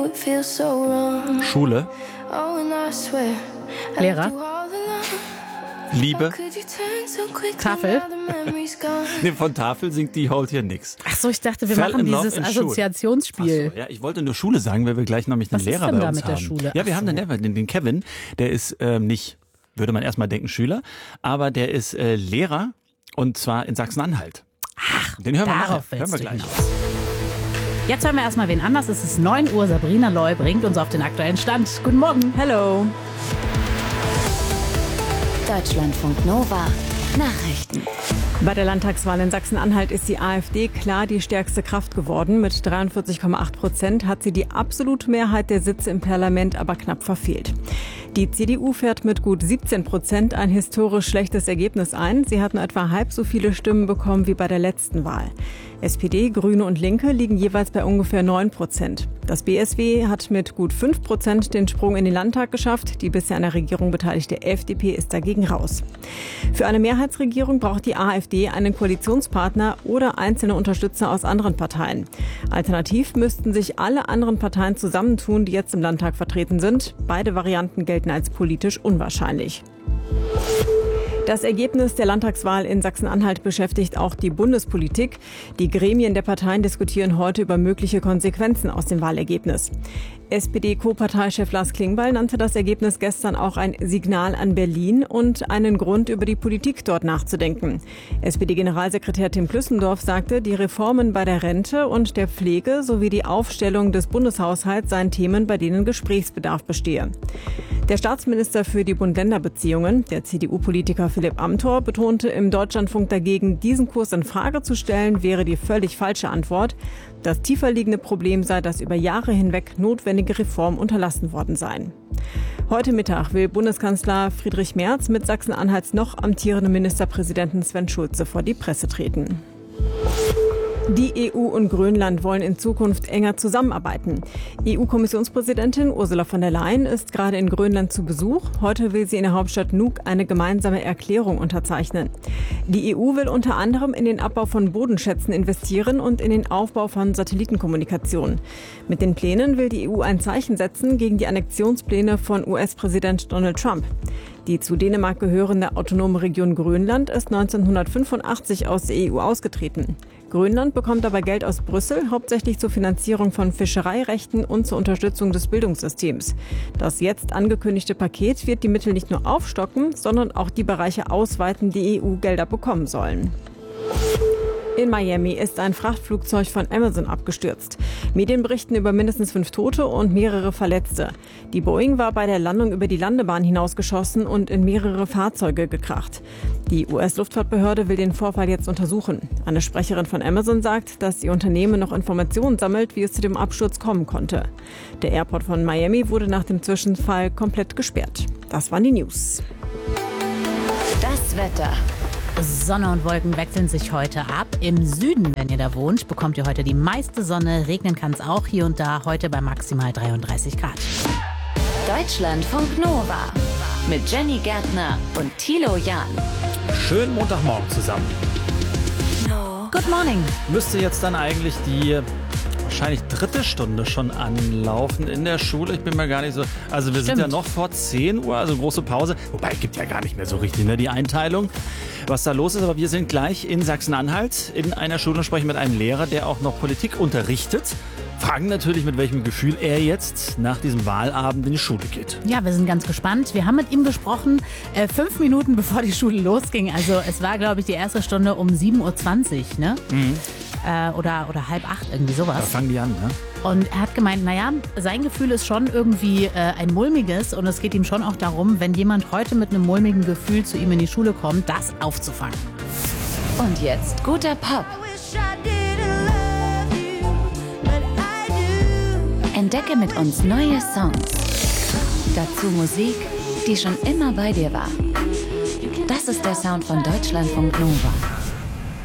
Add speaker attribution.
Speaker 1: Schule.
Speaker 2: Lehrer.
Speaker 1: Liebe.
Speaker 2: Tafel.
Speaker 1: Nee, von Tafel singt die Holt hier nix.
Speaker 2: Ach so, ich dachte, wir
Speaker 1: Fell
Speaker 2: machen
Speaker 1: in Love
Speaker 2: dieses
Speaker 1: in Schule.
Speaker 2: Assoziationsspiel.
Speaker 1: Ach so, ja, ich wollte nur Schule sagen, weil wir gleich nämlich einen
Speaker 2: Was
Speaker 1: Lehrer
Speaker 2: ist denn
Speaker 1: bei
Speaker 2: da
Speaker 1: uns
Speaker 2: mit der
Speaker 1: haben.
Speaker 2: Schule?
Speaker 1: Ja, wir
Speaker 2: Ach
Speaker 1: haben
Speaker 2: so.
Speaker 1: den Kevin, der ist nicht, würde man erstmal denken, Schüler, aber der ist Lehrer und zwar in Sachsen-Anhalt.
Speaker 2: Ach,
Speaker 1: Den hören wir nachher.
Speaker 2: darauf
Speaker 1: Hören wir
Speaker 2: willst du
Speaker 1: gleich.
Speaker 2: hinaus. Jetzt hören wir erstmal wen anders. Es ist 9 Uhr. Sabrina Loy bringt uns auf den aktuellen Stand. Guten Morgen.
Speaker 3: Hello.
Speaker 4: Deutschlandfunk Nova. Nachrichten.
Speaker 3: Bei der Landtagswahl in Sachsen-Anhalt ist die AfD klar die stärkste Kraft geworden. Mit 43,8% hat sie die absolute Mehrheit der Sitze im Parlament aber knapp verfehlt. Die CDU fährt mit gut 17% ein historisch schlechtes Ergebnis ein. Sie hat nur etwa halb so viele Stimmen bekommen wie bei der letzten Wahl. SPD, Grüne und Linke liegen jeweils bei ungefähr 9%. Das BSW hat mit gut 5% den Sprung in den Landtag geschafft. Die bisher an der Regierung beteiligte FDP ist dagegen raus. Für eine Mehrheitsregierung braucht die AfD einen Koalitionspartner oder einzelne Unterstützer aus anderen Parteien. Alternativ müssten sich alle anderen Parteien zusammentun, die jetzt im Landtag vertreten sind. Beide Varianten gelten als politisch unwahrscheinlich. Das Ergebnis der Landtagswahl in Sachsen-Anhalt beschäftigt auch die Bundespolitik. Die Gremien der Parteien diskutieren heute über mögliche Konsequenzen aus dem Wahlergebnis. SPD-Co-Parteichef Lars Klingbeil nannte das Ergebnis gestern auch ein Signal an Berlin und einen Grund, über die Politik dort nachzudenken. SPD-Generalsekretär Tim Klüssendorf sagte, die Reformen bei der Rente und der Pflege sowie die Aufstellung des Bundeshaushalts seien Themen, bei denen Gesprächsbedarf bestehe. Der Staatsminister für die Bund-Länder-Beziehungen, der CDU-Politiker Philipp Amthor, betonte im Deutschlandfunk dagegen, diesen Kurs in Frage zu stellen, wäre die völlig falsche Antwort. Das tiefer liegende Problem sei, dass über Jahre hinweg notwendige Reformen unterlassen worden seien. Heute Mittag will Bundeskanzler Friedrich Merz mit Sachsen-Anhalts noch amtierenden Ministerpräsidenten Sven Schulze vor die Presse treten. Die EU und Grönland wollen in Zukunft enger zusammenarbeiten. EU-Kommissionspräsidentin Ursula von der Leyen ist gerade in Grönland zu Besuch. Heute will sie in der Hauptstadt Nuuk eine gemeinsame Erklärung unterzeichnen. Die EU will unter anderem in den Abbau von Bodenschätzen investieren und in den Aufbau von Satellitenkommunikation. Mit den Plänen will die EU ein Zeichen setzen gegen die Annexionspläne von US-Präsident Donald Trump. Die zu Dänemark gehörende autonome Region Grönland ist 1985 aus der EU ausgetreten. Grönland bekommt aber Geld aus Brüssel, hauptsächlich zur Finanzierung von Fischereirechten und zur Unterstützung des Bildungssystems. Das jetzt angekündigte Paket wird die Mittel nicht nur aufstocken, sondern auch die Bereiche ausweiten, die EU-Gelder bekommen sollen. In Miami ist ein Frachtflugzeug von Amazon abgestürzt. Medien berichten über mindestens 5 Tote und mehrere Verletzte. Die Boeing war bei der Landung über die Landebahn hinausgeschossen und in mehrere Fahrzeuge gekracht. Die US-Luftfahrtbehörde will den Vorfall jetzt untersuchen. Eine Sprecherin von Amazon sagt, dass ihr Unternehmen noch Informationen sammelt, wie es zu dem Absturz kommen konnte. Der Airport von Miami wurde nach dem Zwischenfall komplett gesperrt. Das waren die News.
Speaker 4: Das Wetter.
Speaker 2: Sonne und Wolken wechseln sich heute ab. Im Süden, wenn ihr da wohnt, bekommt ihr heute die meiste Sonne. Regnen kann es auch hier und da, heute bei maximal 33 Grad.
Speaker 4: Deutschlandfunk Nova. Mit Jenny Gärtner und Thilo Jahn.
Speaker 1: Schönen Montagmorgen zusammen.
Speaker 2: Good morning.
Speaker 1: Müsste jetzt dann eigentlich die wahrscheinlich 3. Stunde schon anlaufen in der Schule. Ich bin mir gar nicht so... Also wir sind ja noch vor 10 Uhr, also große Pause. Wobei, es gibt ja gar nicht mehr so richtig die Einteilung, was da los ist. Aber wir sind gleich in Sachsen-Anhalt in einer Schule und sprechen mit einem Lehrer, der auch noch Politik unterrichtet. Fragen natürlich, mit welchem Gefühl er jetzt nach diesem Wahlabend in die Schule geht.
Speaker 2: Ja, wir sind ganz gespannt. Wir haben mit ihm gesprochen, 5 Minuten bevor die Schule losging. Also es war, glaube ich, die erste Stunde um 7.20 Uhr, ne? Mhm. Oder 7:30, irgendwie sowas.
Speaker 1: Da fangen die an, ne?
Speaker 2: Und er hat gemeint, naja, sein Gefühl ist schon irgendwie ein mulmiges und es geht ihm schon auch darum, wenn jemand heute mit einem mulmigen Gefühl zu ihm in die Schule kommt, das aufzufangen.
Speaker 4: Und jetzt guter Pop. Entdecke mit uns neue Songs. Dazu Musik, die schon immer bei dir war. Das ist der Sound von Deutschlandfunk Nova.